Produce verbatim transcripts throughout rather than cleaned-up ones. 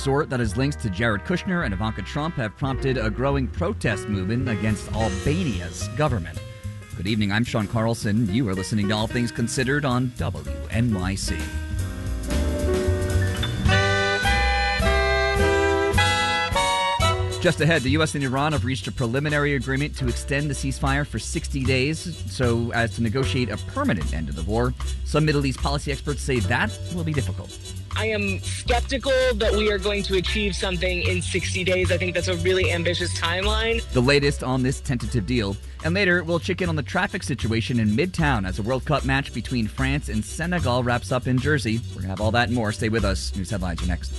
sort that has links to Jared Kushner and Ivanka Trump have prompted a growing protest movement against Albania's government. Good evening, I'm Sean Carlson. You are listening to All Things Considered on W N Y C. Just ahead, the U S and Iran have reached a preliminary agreement to extend the ceasefire for sixty days so as to negotiate a permanent end to the war. Some Middle East policy experts say that will be difficult. I am skeptical that we are going to achieve something in sixty days. I think that's a really ambitious timeline. The latest on this tentative deal. And later, we'll check in on the traffic situation in Midtown as a World Cup match between France and Senegal wraps up in Jersey. We're going to have all that and more. Stay with us. News headlines are next.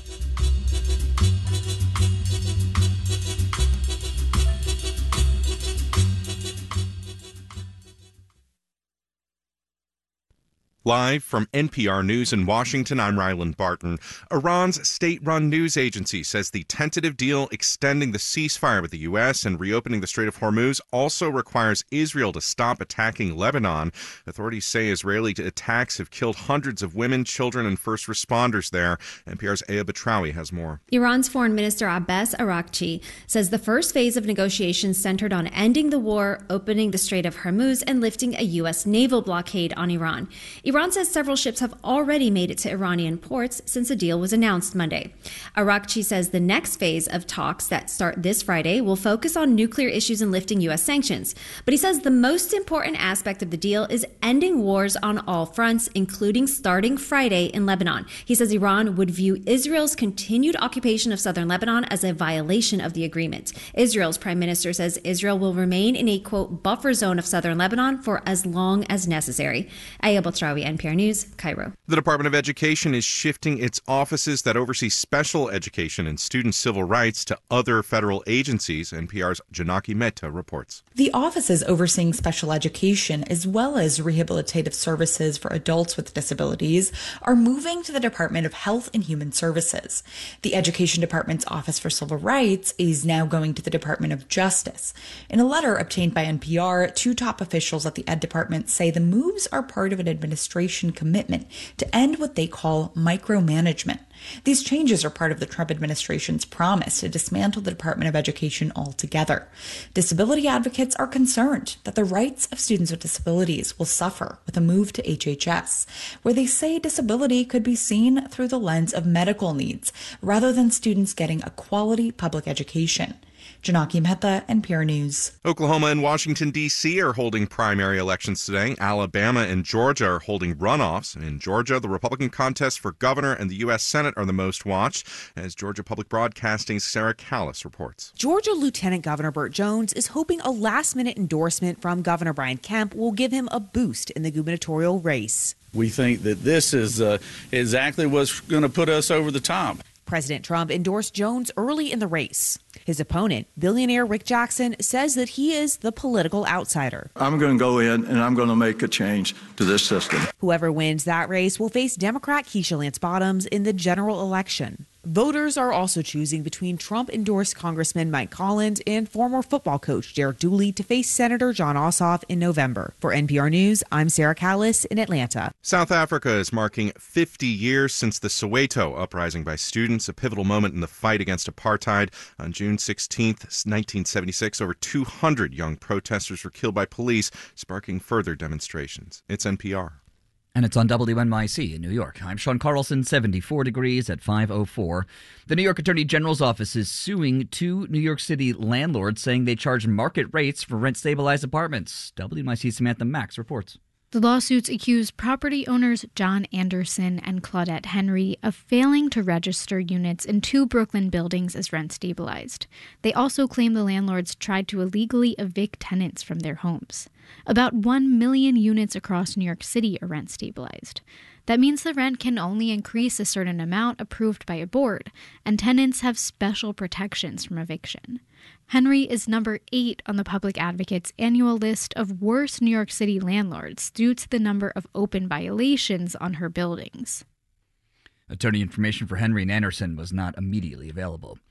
Live from N P R News in Washington, I'm Ryland Barton. Iran's state-run news agency says the tentative deal extending the ceasefire with the U S and reopening the Strait of Hormuz also requires Israel to stop attacking Lebanon. Authorities say Israeli attacks have killed hundreds of women, children, and first responders there. N P R's Aya Batrawi has more. Iran's Foreign Minister Abbas Araghchi says the first phase of negotiations centered on ending the war, opening the Strait of Hormuz, and lifting a U S naval blockade on Iran. Iran says several ships have already made it to Iranian ports since the deal was announced Monday. Araghchi says the next phase of talks that start this Friday will focus on nuclear issues and lifting U S sanctions. But he says the most important aspect of the deal is ending wars on all fronts, including starting Friday in Lebanon. He says Iran would view Israel's continued occupation of southern Lebanon as a violation of the agreement. Israel's prime minister says Israel will remain in a, quote, buffer zone of southern Lebanon for as long as necessary. Aya Batrawi, N P R News, Cairo. The Department of Education is shifting its offices that oversee special education and student civil rights to other federal agencies. N P R's Janaki Mehta reports. The offices overseeing special education as well as rehabilitative services for adults with disabilities are moving to the Department of Health and Human Services. The Education Department's Office for Civil Rights is now going to the Department of Justice. In a letter obtained by N P R, two top officials at the Ed Department say the moves are part of an administration commitment to end what they call micromanagement. These changes are part of the Trump administration's promise to dismantle the Department of Education altogether. Disability advocates are concerned that the rights of students with disabilities will suffer with a move to H H S, where they say disability could be seen through the lens of medical needs rather than students getting a quality public education. Janaki Mehta, N P R News. Oklahoma and Washington, D C are holding primary elections today. Alabama and Georgia are holding runoffs. In Georgia, the Republican contests for governor and the U S Senate are the most watched, as Georgia Public Broadcasting's Sarah Callis reports. Georgia Lieutenant Governor Burt Jones is hoping a last-minute endorsement from Governor Brian Kemp will give him a boost in the gubernatorial race. We think that this is uh, exactly what's going to put us over the top. President Trump endorsed Jones early in the race. His opponent, billionaire Rick Jackson, says that he is the political outsider. I'm going to go in and I'm going to make a change to this system. Whoever wins that race will face Democrat Keisha Lance Bottoms in the general election. Voters are also choosing between Trump-endorsed Congressman Mike Collins and former football coach Derek Dooley to face Senator Jon Ossoff in November. For N P R News, I'm Sarah Callis in Atlanta. South Africa is marking fifty years since the Soweto uprising by students, a pivotal moment in the fight against apartheid. On June sixteenth, nineteen seventy-six, over two hundred young protesters were killed by police, sparking further demonstrations. It's N P R. And it's on W N Y C in New York. I'm Sean Carlson, seventy-four degrees at five oh four. The New York Attorney General's office is suing two New York City landlords saying they charge market rates for rent-stabilized apartments. W N Y C Samantha Max reports. The lawsuits accuse property owners John Anderson and Claudette Henry of failing to register units in two Brooklyn buildings as rent-stabilized. They also claim the landlords tried to illegally evict tenants from their homes. About one million units across New York City are rent-stabilized. That means the rent can only increase a certain amount approved by a board, and tenants have special protections from eviction. Henry is number eight on the Public Advocate's annual list of worst New York City landlords due to the number of open violations on her buildings. Attorney information for Henry and Anderson was not immediately available.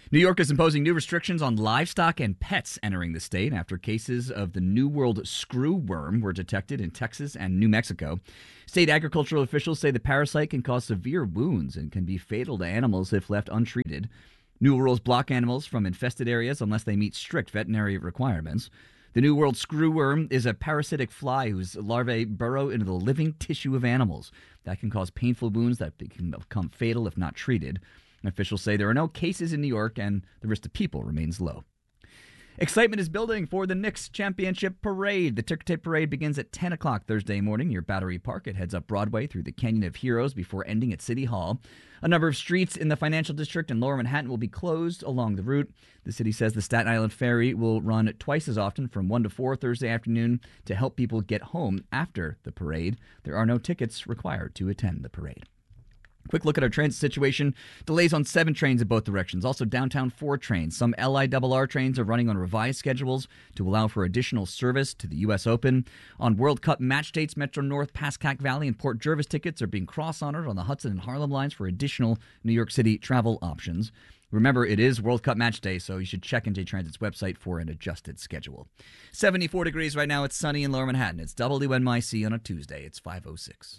New York is imposing new restrictions on livestock and pets entering the state after cases of the New World screw worm were detected in Texas and New Mexico. State agricultural officials say the parasite can cause severe wounds and can be fatal to animals if left untreated. New rules block animals from infested areas unless they meet strict veterinary requirements. The New World screwworm is a parasitic fly whose larvae burrow into the living tissue of animals. That can cause painful wounds that can become fatal if not treated. Officials say there are no cases in New York and the risk to people remains low. Excitement is building for the Knicks Championship Parade. The Ticker Tape Parade begins at ten o'clock Thursday morning near Battery Park. It heads up Broadway through the Canyon of Heroes before ending at City Hall. A number of streets in the Financial District and Lower Manhattan will be closed along the route. The city says the Staten Island Ferry will run twice as often from one to four Thursday afternoon to help people get home after the parade. There are no tickets required to attend the parade. Quick look at our transit situation. Delays on seven trains in both directions. Also downtown four trains. Some L I R R trains are running on revised schedules to allow for additional service to the U S Open. On World Cup match dates, Metro North, Pascack Valley, and Port Jervis tickets are being cross-honored on the Hudson and Harlem lines for additional New York City travel options. Remember, it is World Cup match day, so you should check N J Transit's website for an adjusted schedule. seventy-four degrees right now. It's sunny in Lower Manhattan. It's W N Y C on a Tuesday. It's five oh six.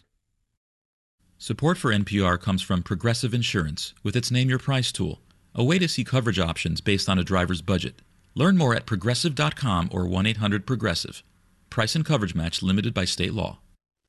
Support for N P R comes from Progressive Insurance with its Name Your Price tool, a way to see coverage options based on a driver's budget. Learn more at progressive dot com or one eight hundred progressive. Price and coverage match limited by state law.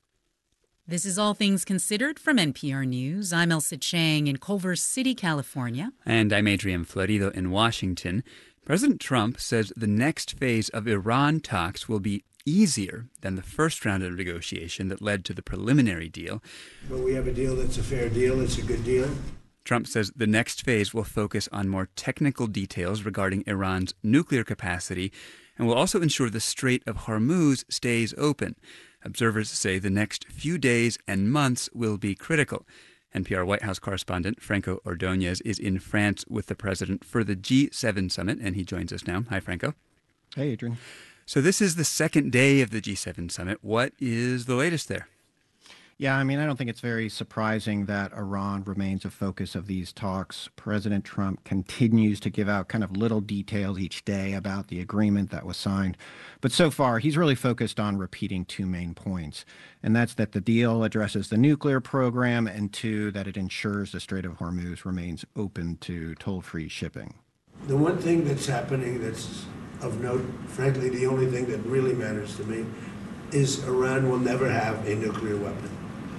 This is All Things Considered from N P R News. I'm Elsa Chang in Culver City, California. And I'm Adrian Florido in Washington. President Trump says the next phase of Iran talks will be easier than the first round of negotiation that led to the preliminary deal. But we have a deal that's a fair deal. It's a good deal. Trump says the next phase will focus on more technical details regarding Iran's nuclear capacity and will also ensure the Strait of Hormuz stays open. Observers say the next few days and months will be critical. N P R White House correspondent Franco Ordonez is in France with the president for the G seven summit, and he joins us now. Hi, Franco. Hey, Adrian. So this is the second day of the G seven summit. What is the latest there? Yeah, I mean, I don't think it's very surprising that Iran remains a focus of these talks. President Trump continues to give out kind of little details each day about the agreement that was signed. But so far, he's really focused on repeating two main points. And that's that the deal addresses the nuclear program, and two, that it ensures the Strait of Hormuz remains open to toll-free shipping. The one thing that's happening that's of note, frankly, the only thing that really matters to me, is Iran will never have a nuclear weapon.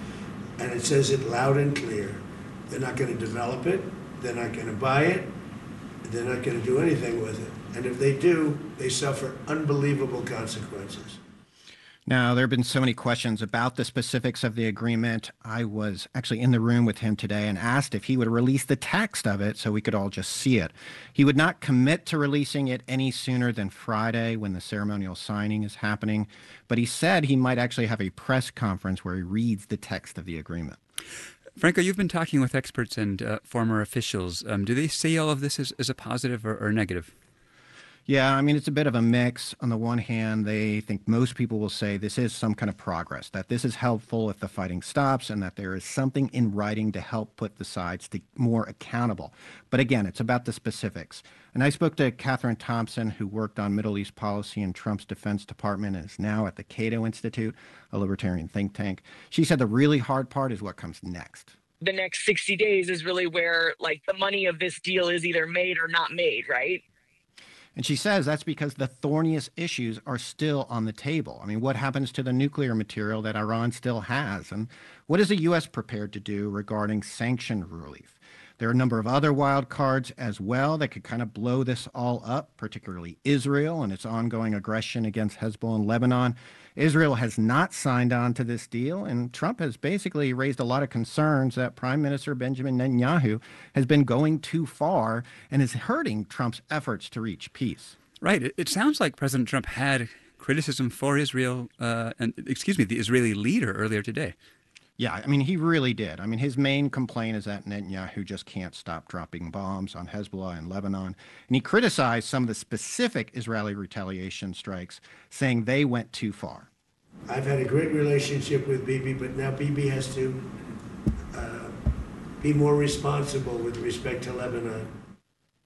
And it says it loud and clear. They're not going to develop it. They're not going to buy it. They're not going to do anything with it. And if they do, they suffer unbelievable consequences. Now, there have been so many questions about the specifics of the agreement. I was actually in the room with him today and asked if he would release the text of it so we could all just see it. He would not commit to releasing it any sooner than Friday when the ceremonial signing is happening, but he said he might actually have a press conference where he reads the text of the agreement. Franco, you've been talking with experts and uh, former officials. Um, do they see all of this as, as a positive or, or negative? Yeah, I mean, it's a bit of a mix. On the one hand, they think most people will say this is some kind of progress, that this is helpful if the fighting stops, and that there is something in writing to help put the sides to more accountable. But again, it's about the specifics. And I spoke to Catherine Thompson, who worked on Middle East policy in Trump's Defense Department and is now at the Cato Institute, a libertarian think tank. She said the really hard part is what comes next. The next sixty days is really where, like, the money of this deal is either made or not made, right? And she says that's because the thorniest issues are still on the table. I mean, what happens to the nuclear material that Iran still has? And what is the U S prepared to do regarding sanction relief? There are a number of other wild cards as well that could kind of blow this all up, particularly Israel and its ongoing aggression against Hezbollah in Lebanon. Israel has not signed on to this deal, and Trump has basically raised a lot of concerns that Prime Minister Benjamin Netanyahu has been going too far and is hurting Trump's efforts to reach peace. Right. It, it sounds like President Trump had criticism for Israel, uh, and excuse me, the Israeli leader earlier today. Yeah, I mean, he really did. I mean, his main complaint is that Netanyahu just can't stop dropping bombs on Hezbollah and Lebanon. And he criticized some of the specific Israeli retaliation strikes, saying they went too far. I've had a great relationship with Bibi, but now Bibi has to uh, be more responsible with respect to Lebanon.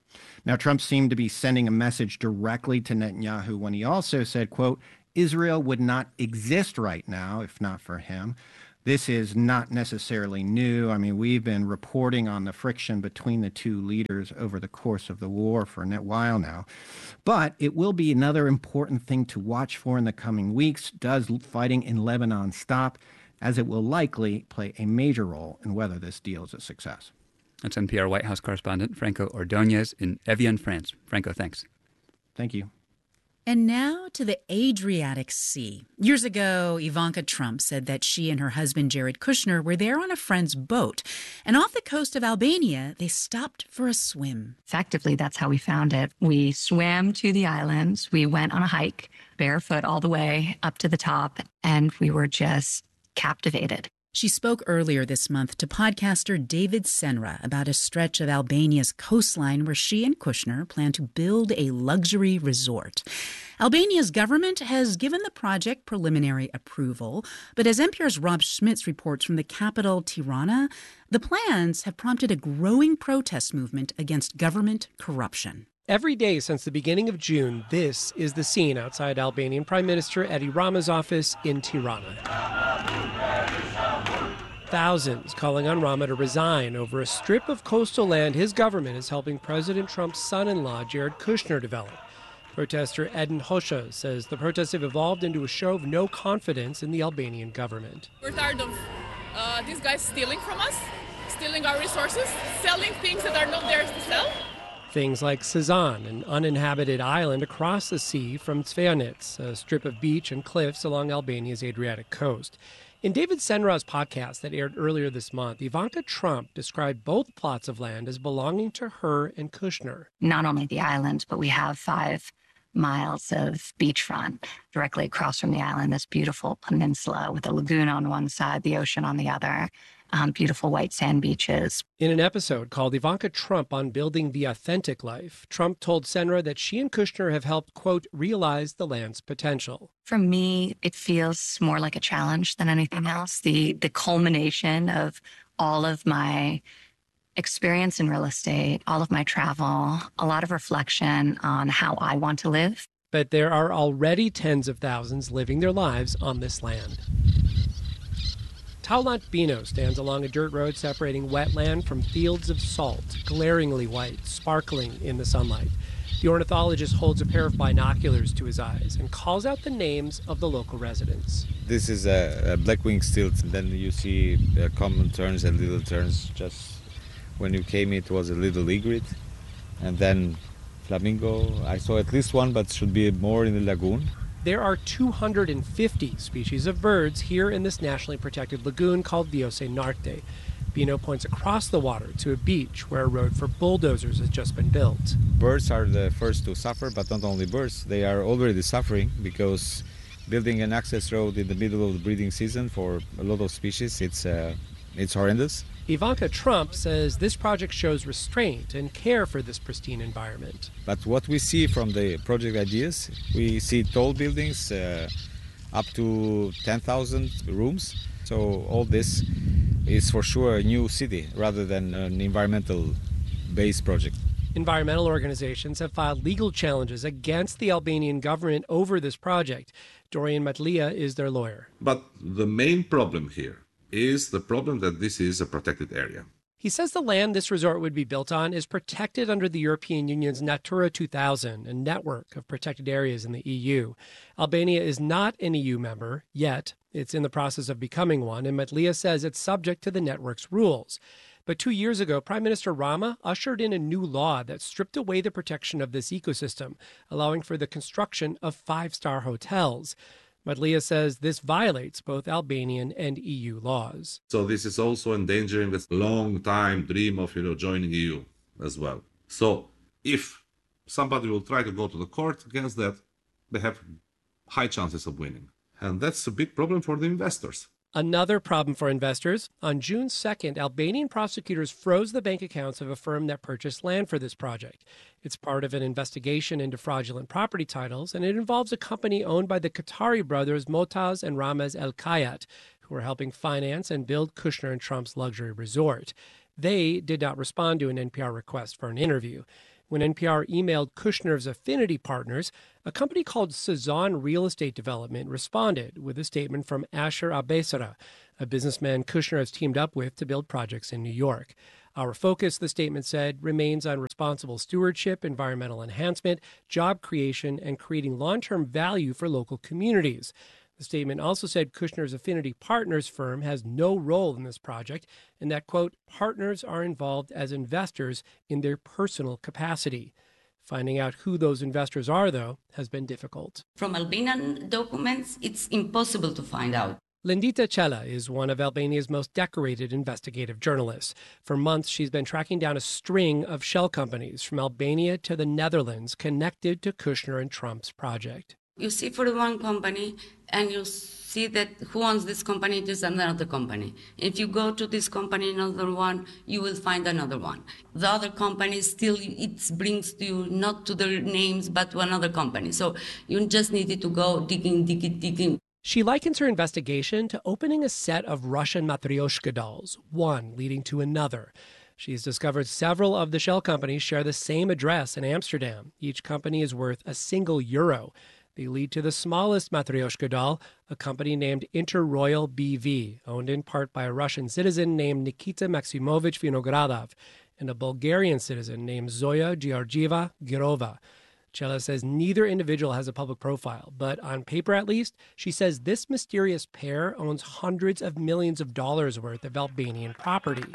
Now, Trump seemed to be sending a message directly to Netanyahu when he also said, quote, Israel would not exist right now if not for him. This is not necessarily new. I mean, we've been reporting on the friction between the two leaders over the course of the war for a while now. But it will be another important thing to watch for in the coming weeks. Does fighting in Lebanon stop? As it will likely play a major role in whether this deal is a success. That's N P R White House correspondent Franco Ordonez in Evian, France. Franco, thanks. Thank you. And now to the Adriatic Sea. Years ago, Ivanka Trump said that she and her husband, Jared Kushner, were there on a friend's boat. And off the coast of Albania, they stopped for a swim. Effectively, that's how we found it. We swam to the islands. We went on a hike, barefoot all the way up to the top, and we were just captivated. She spoke earlier this month to podcaster David Senra about a stretch of Albania's coastline where she and Kushner plan to build a luxury resort. Albania's government has given the project preliminary approval, but as N P R's Rob Schmitz reports from the capital, Tirana, the plans have prompted a growing protest movement against government corruption. Every day since the beginning of June, this is the scene outside Albanian Prime Minister Edi Rama's office in Tirana. Thousands calling on Rama to resign over a strip of coastal land his government is helping President Trump's son-in-law, Jared Kushner, develop. Protester Edin Hoxha says the protests have evolved into a show of no confidence in the Albanian government. We're tired of uh, these guys stealing from us, stealing our resources, selling things that are not theirs to sell. Things like Sazan, an uninhabited island across the sea from Cvejanec, a strip of beach and cliffs along Albania's Adriatic coast. In David Senra's podcast that aired earlier this month, Ivanka Trump described both plots of land as belonging to her and Kushner. Not only the island, but we have five miles of beachfront directly across from the island, this beautiful peninsula with a lagoon on one side, the ocean on the other, um, beautiful white sand beaches. In an episode called Ivanka Trump on Building the Authentic Life, Trump told Senra that she and Kushner have helped, quote, realize the land's potential. For me, it feels more like a challenge than anything else. The, the culmination of all of my experience in real estate, all of my travel, a lot of reflection on how I want to live. But there are already tens of thousands living their lives on this land. Taulant Bino stands along a dirt road separating wetland from fields of salt, glaringly white, sparkling in the sunlight. The ornithologist holds a pair of binoculars to his eyes and calls out the names of the local residents. This is a, a black-winged stilt, and then you see uh, common terns and little terns. Just when you came, it was a little egret, and then flamingo. I saw at least one, but should be more in the lagoon. There are two hundred fifty species of birds here in this nationally protected lagoon called Vjosa Narte. Bino points across the water to a beach where a road for bulldozers has just been built. Birds are the first to suffer, but not only birds. They are already suffering because building an access road in the middle of the breeding season for a lot of species, it's, uh, it's horrendous. Ivanka Trump says this project shows restraint and care for this pristine environment. But what we see from the project ideas, we see tall buildings, uh, up to ten thousand rooms. So all this is for sure a new city rather than an environmental-based project. Environmental organizations have filed legal challenges against the Albanian government over this project. Dorian Matlia is their lawyer. But the main problem here is the problem that this is a protected area. He says the land this resort would be built on is protected under the European Union's Natura two thousand, a network of protected areas in the E U. Albania is not an E U member yet. It's in the process of becoming one, and Matlia says it's subject to the network's rules. But two years ago, Prime Minister Rama ushered in a new law that stripped away the protection of this ecosystem, allowing for the construction of five-star hotels. Matlia says this violates both Albanian and E U laws. So this is also endangering this long-time dream of, you know, joining E U as well. So if somebody will try to go to the court against that, they have high chances of winning. And that's a big problem for the investors. Another problem for investors. On June second, Albanian prosecutors froze the bank accounts of a firm that purchased land for this project. It's part of an investigation into fraudulent property titles, and it involves a company owned by the Qatari brothers Motaz and Ramez El Kayat, who are helping finance and build Kushner and Trump's luxury resort. They did not respond to an N P R request for an interview. When N P R emailed Kushner's affinity partners, a company called Sazan Real Estate Development responded with a statement from Asher Abesara, a businessman Kushner has teamed up with to build projects in New York. Our focus, the statement said, remains on responsible stewardship, environmental enhancement, job creation, and creating long-term value for local communities. The statement also said Kushner's affinity partners firm has no role in this project and that, quote, partners are involved as investors in their personal capacity. Finding out who those investors are, though, has been difficult. From Albanian documents, it's impossible to find out. Lindita Cella is one of Albania's most decorated investigative journalists. For months, she's been tracking down a string of shell companies from Albania to the Netherlands connected to Kushner and Trump's project. You see for one company, and you see that who owns this company, there's another company. If you go to this company, another one, you will find another one. The other company still, it brings you not to their names, but to another company. So you just needed to go digging, digging, digging. She likens her investigation to opening a set of Russian Matryoshka dolls, one leading to another. She's discovered several of the shell companies share the same address in Amsterdam. Each company is worth a single euro. They lead to the smallest Matryoshka doll, a company named Interroyal B V, owned in part by a Russian citizen named Nikita Maximovich Vinogradov and a Bulgarian citizen named Zoya Georgieva Girova. Cella says neither individual has a public profile, but on paper at least, she says this mysterious pair owns hundreds of millions of dollars worth of Albanian property.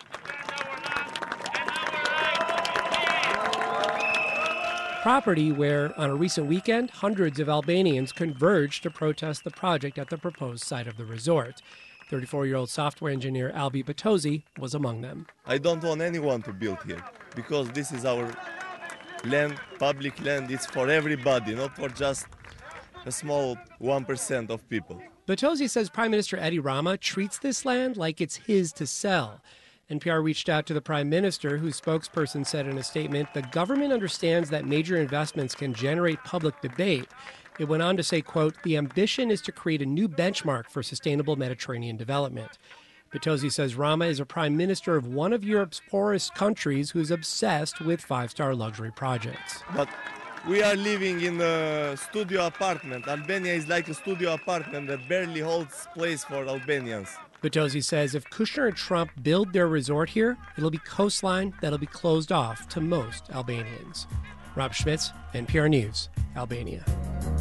Property where, on a recent weekend, hundreds of Albanians converged to protest the project at the proposed site of the resort. thirty-four-year-old software engineer Albi Batozi was among them. I don't want anyone to build here because this is our land, public land. It's for everybody, not for just a small one percent of people. Batozi says Prime Minister Edi Rama treats this land like it's his to sell. N P R reached out to the Prime Minister, whose spokesperson said in a statement, the government understands that major investments can generate public debate. It went on to say, quote, the ambition is to create a new benchmark for sustainable Mediterranean development. Batozi says Rama is a prime minister of one of Europe's poorest countries who's obsessed with five-star luxury projects. But we are living in a studio apartment. Albania is like a studio apartment that barely holds place for Albanians. Batozi says if Kushner and Trump build their resort here, it'll be coastline that'll be closed off to most Albanians. Rob Schmitz, N P R News, Albania.